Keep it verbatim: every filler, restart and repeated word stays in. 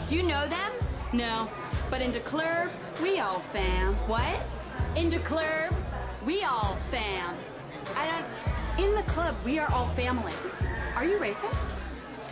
Do you know them? No, but in De Club, we all fam. What? In De Club, we all fam. I don't... In the club, we are all family. Are you racist?